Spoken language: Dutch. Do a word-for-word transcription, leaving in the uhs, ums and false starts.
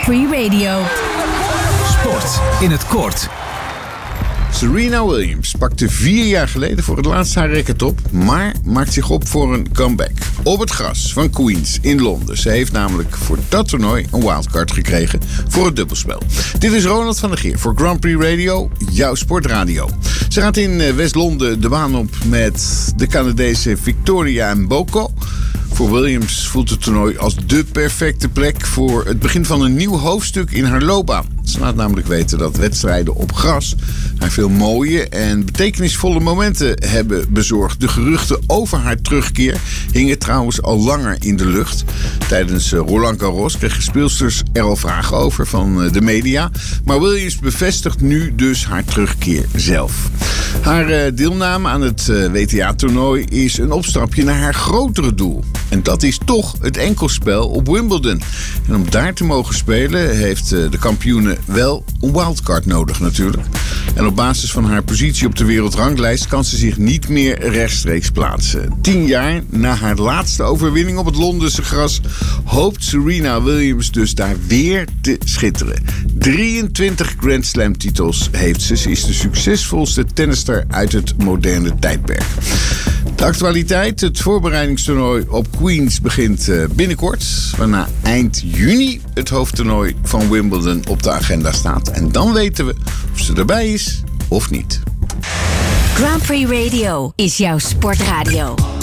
Free Radio. Sport in het kort. Serena Williams pakte vier jaar geleden voor het laatst haar racket op, maar maakt zich op voor een comeback. Op het gras van Queens in Londen. Ze heeft namelijk voor dat toernooi een wildcard gekregen voor het dubbelspel. Dit is Ronald van der Geer voor Grand Prix Radio, jouw sportradio. Ze gaat in West-Londen de baan op met de Canadese Victoria Mboko. Voor Williams voelt het toernooi als dé perfecte plek voor het begin van een nieuw hoofdstuk in haar loopbaan. Ze laat namelijk weten dat wedstrijden op gras haar veel mooie en betekenisvolle momenten hebben bezorgd. De geruchten over haar terugkeer hingen trouwens al langer in de lucht. Tijdens Roland Garros kregen speelsters er al vragen over van de media. Maar Williams bevestigt nu dus haar terugkeer zelf. Haar deelname aan het W T A-toernooi is een opstapje naar haar grotere doel. En dat is toch het enkelspel op Wimbledon. En om daar te mogen spelen heeft de kampioene wel een wildcard nodig natuurlijk. En op basis van haar positie op de wereldranglijst kan ze zich niet meer rechtstreeks plaatsen. Tien jaar na haar laatste overwinning op het Londense gras hoopt Serena Williams dus daar weer te schitteren. drieëntwintig Grand Slam titels heeft ze. Ze is de succesvolste tennister uit het moderne tijdperk. De actualiteit, het voorbereidingstoernooi op Queens begint binnenkort, waarna eind juni het hoofdtoernooi van Wimbledon op de agenda staat. En dan weten we of ze erbij is of niet. Grand Prix Radio is jouw sportradio.